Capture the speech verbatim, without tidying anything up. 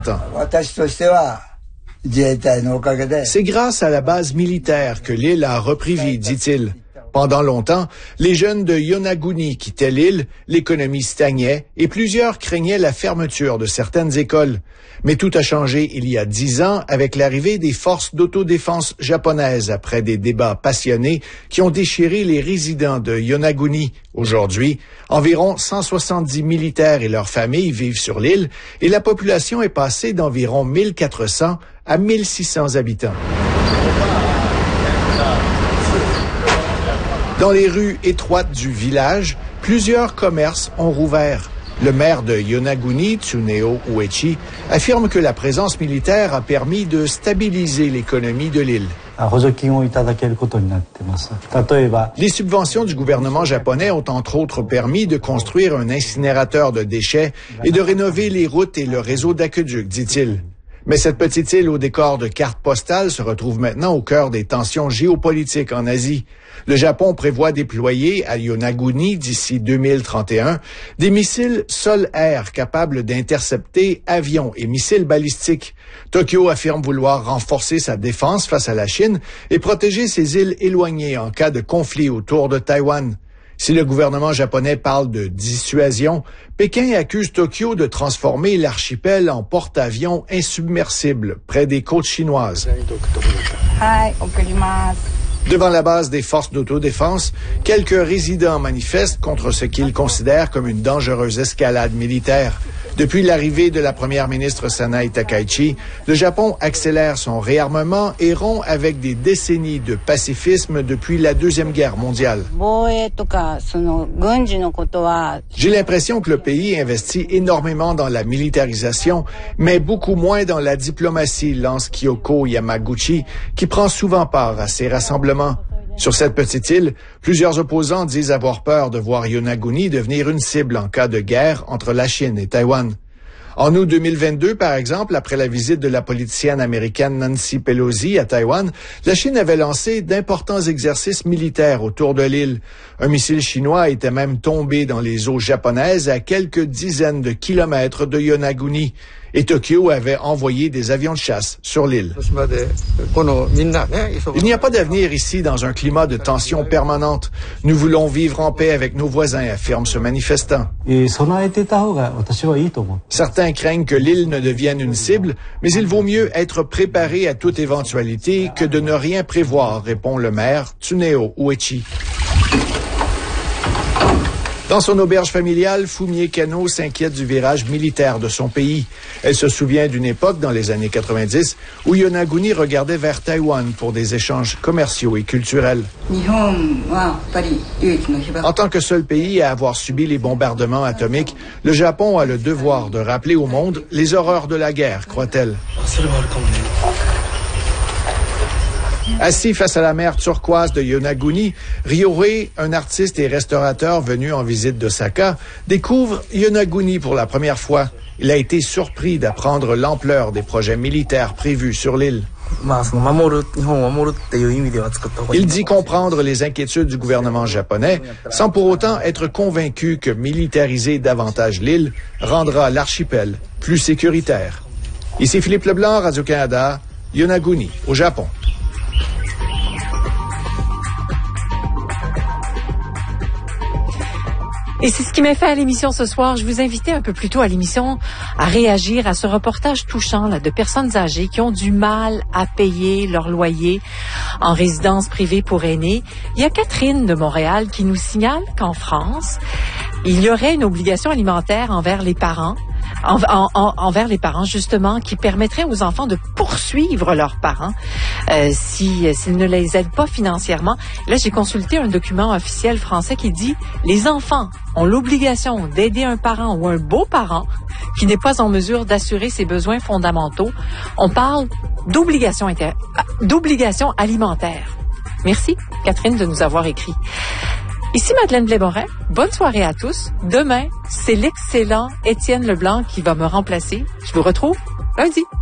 C'est grâce à la base militaire que l'île a repris vie, dit-il. Pendant longtemps, les jeunes de Yonaguni quittaient l'île, l'économie stagnait et plusieurs craignaient la fermeture de certaines écoles. Mais tout a changé il y a dix ans avec l'arrivée des forces d'autodéfense japonaises après des débats passionnés qui ont déchiré les résidents de Yonaguni. Aujourd'hui, environ cent soixante-dix militaires et leurs familles vivent sur l'île et la population est passée d'environ mille quatre cents à mille six cents habitants. Dans les rues étroites du village, plusieurs commerces ont rouvert. Le maire de Yonaguni, Tsuneo Uechi, affirme que la présence militaire a permis de stabiliser l'économie de l'île. Les subventions du gouvernement japonais ont entre autres permis de construire un incinérateur de déchets et de rénover les routes et le réseau d'aqueducs, dit-il. Mais cette petite île au décor de cartes postales se retrouve maintenant au cœur des tensions géopolitiques en Asie. Le Japon prévoit déployer à Yonaguni d'ici deux mille trente et un des missiles sol-air capables d'intercepter avions et missiles balistiques. Tokyo affirme vouloir renforcer sa défense face à la Chine et protéger ses îles éloignées en cas de conflit autour de Taïwan. Si le gouvernement japonais parle de dissuasion, Pékin accuse Tokyo de transformer l'archipel en porte-avions insubmersible près des côtes chinoises. Devant la base des forces d'autodéfense, quelques résidents manifestent contre ce qu'ils considèrent comme une dangereuse escalade militaire. Depuis l'arrivée de la première ministre Sanae Takaichi, le Japon accélère son réarmement et rompt avec des décennies de pacifisme depuis la Deuxième Guerre mondiale. J'ai l'impression que le pays investit énormément dans la militarisation, mais beaucoup moins dans la diplomatie, lance Kyoko Yamaguchi, qui prend souvent part à ces rassemblements. Sur cette petite île, plusieurs opposants disent avoir peur de voir Yonaguni devenir une cible en cas de guerre entre la Chine et Taïwan. En août deux mille vingt-deux, par exemple, après la visite de la politicienne américaine Nancy Pelosi à Taïwan, la Chine avait lancé d'importants exercices militaires autour de l'île. Un missile chinois était même tombé dans les eaux japonaises à quelques dizaines de kilomètres de Yonaguni. Et Tokyo avait envoyé des avions de chasse sur l'île. Il n'y a pas d'avenir ici dans un climat de tension permanente. Nous voulons vivre en paix avec nos voisins, affirme ce manifestant. Certains craignent que l'île ne devienne une cible, mais il vaut mieux être préparé à toute éventualité que de ne rien prévoir, répond le maire Tsuneo Uechi. Dans son auberge familiale, Fumie Kano s'inquiète du virage militaire de son pays. Elle se souvient d'une époque, dans les années quatre-vingt-dix, où Yonaguni regardait vers Taïwan pour des échanges commerciaux et culturels. En tant que seul pays à avoir subi les bombardements atomiques, le Japon a le devoir de rappeler au monde les horreurs de la guerre, croit-elle. Assis face à la mer turquoise de Yonaguni, Ryori, un artiste et restaurateur venu en visite d'Osaka, découvre Yonaguni pour la première fois. Il a été surpris d'apprendre l'ampleur des projets militaires prévus sur l'île. Il dit comprendre les inquiétudes du gouvernement japonais, sans pour autant être convaincu que militariser davantage l'île rendra l'archipel plus sécuritaire. Ici Philippe Leblanc, Radio-Canada, Yonaguni, au Japon. Et c'est ce qui m'a fait à l'émission ce soir. Je vous invitais un peu plus tôt à l'émission à réagir à ce reportage touchant là, de personnes âgées qui ont du mal à payer leur loyer en résidence privée pour aînés. Il y a Catherine de Montréal qui nous signale qu'en France, il y aurait une obligation alimentaire envers les parents, en, en, en, envers les parents justement, qui permettrait aux enfants de poursuivre leurs parents euh, si, s'ils ne les aident pas financièrement. Là, j'ai consulté un document officiel français qui dit « Les enfants ont l'obligation d'aider un parent ou un beau-parent qui n'est pas en mesure d'assurer ses besoins fondamentaux. » On parle d'obligation, inter... d'obligation alimentaire. Merci, Catherine, de nous avoir écrit. Ici Madeleine Blais-Morin. Bonne soirée à tous. Demain, c'est l'excellent Étienne Leblanc qui va me remplacer. Je vous retrouve lundi.